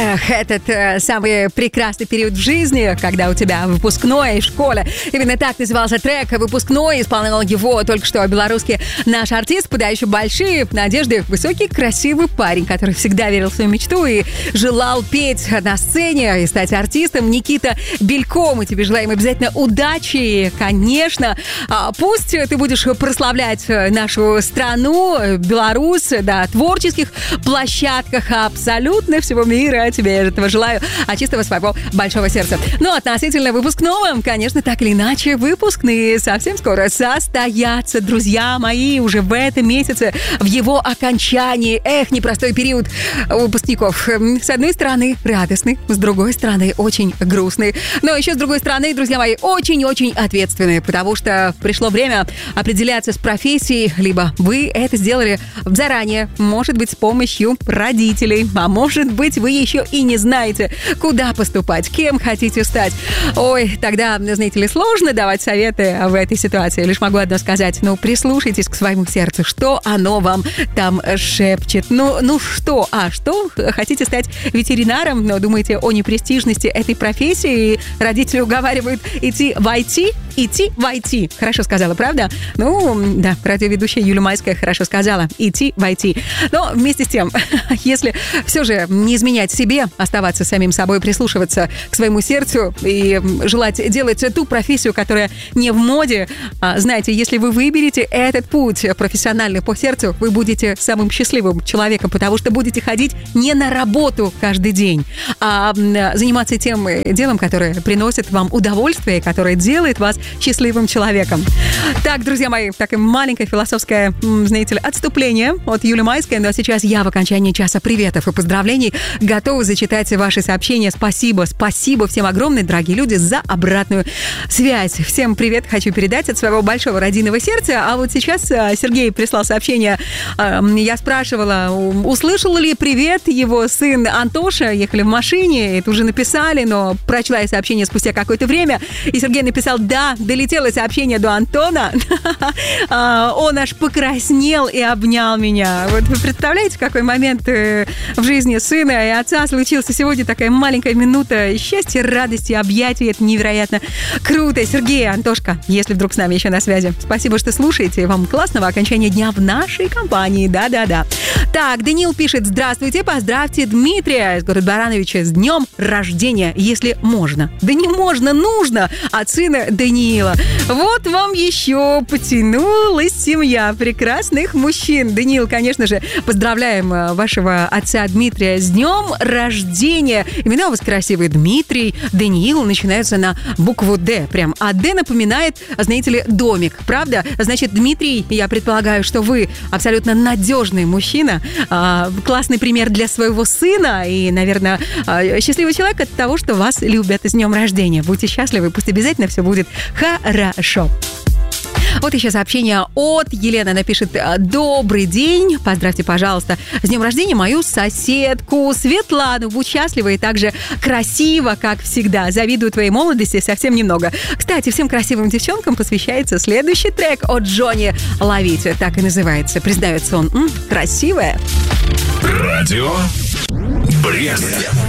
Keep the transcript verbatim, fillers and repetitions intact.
Эх, этот э, самый прекрасный период в жизни, когда у тебя выпускной в школе. Именно так назывался трек «Выпускной». Исполнял его только что белорусский наш артист, подающий большие надежды. Высокий, красивый парень, который всегда верил в свою мечту и желал петь на сцене и стать артистом. Никита Белько. Мы тебе желаем обязательно удачи. И, конечно, пусть ты будешь прославлять нашу страну, Беларусь, на творческих площадках абсолютно всего мира. Тебе я этого желаю от чистого своего большого сердца. Ну, относительно выпускного, конечно, так или иначе, выпускные совсем скоро состоятся, друзья мои, уже в этом месяце, в его окончании. Эх, непростой период выпускников. С одной стороны, радостный, с другой стороны, очень грустный. Но еще с другой стороны, друзья мои, очень-очень ответственные, потому что пришло время определяться с профессией, либо вы это сделали заранее, может быть, с помощью родителей, а может быть, вы еще и не знаете, куда поступать, кем хотите стать. Ой, тогда, знаете ли, сложно давать советы в этой ситуации. Лишь могу одно сказать. Ну, прислушайтесь к своему сердцу. Что оно вам там шепчет? Ну, ну что? А, что? Хотите стать ветеринаром, но думаете о непрестижности этой профессии, и родители уговаривают идти в ай ти? Идти в ай ти. Хорошо сказала, правда? Ну, да, радиоведущая Юля Майская хорошо сказала. Идти в ай ти. Но вместе с тем, если все же не изменять себе, оставаться самим собой, прислушиваться к своему сердцу и желать делать ту профессию, которая не в моде, знаете, если вы выберете этот путь профессиональный по сердцу, вы будете самым счастливым человеком, потому что будете ходить не на работу каждый день, а заниматься тем делом, которое приносит вам удовольствие, которое делает вас счастливым человеком. Так, друзья мои, такое маленькое философское, знаете ли, отступление от Юли Майской, но сейчас я в окончании часа приветов и поздравлений готова зачитать ваши сообщения. Спасибо, спасибо всем огромное, дорогие люди, за обратную связь. Всем привет хочу передать от своего большого родийного сердца. А вот сейчас Сергей прислал сообщение. Я спрашивала, услышал ли привет его сын Антоша. Ехали в машине, это уже написали, но прочла я сообщение спустя какое-то время. И Сергей написал, да, долетело сообщение до Антона. Он аж покраснел и обнял меня. Вот вы представляете, какой момент в жизни сына и отца случился сегодня, такая маленькая минута счастья, радости, объятий. Это невероятно круто. Сергей, Антошка, если вдруг с нами еще на связи, спасибо, что слушаете. Вам классного окончания дня в нашей компании. Да-да-да. Так, Даниил пишет, здравствуйте, поздравьте Дмитрия из города Барановича с днем рождения, если можно. Да не можно, нужно от сына Даниила. Вот вам еще потянулась семья прекрасных мужчин. Даниил, конечно же, поздравляем вашего отца Дмитрия с днем рождения. Имена у вас красивые. Дмитрий, Даниил начинаются на букву «Д». Прям. А «Д» напоминает, знаете ли, домик. Правда? Значит, Дмитрий, я предполагаю, что вы абсолютно надежный мужчина, классный пример для своего сына и, наверное, счастливый человек от того, что вас любят. С днем рождения. Будьте счастливы, пусть обязательно все будет хорошо. Вот еще сообщение от Елены. Она пишет, добрый день, поздравьте, пожалуйста, с днем рождения мою соседку Светлану. Будь счастлива и так же красиво, как всегда. Завидую твоей молодости совсем немного. Кстати, всем красивым девчонкам посвящается следующий трек от Джонни «Ловите». Так и называется. Признается он, м-м, красивая. Радио Брест.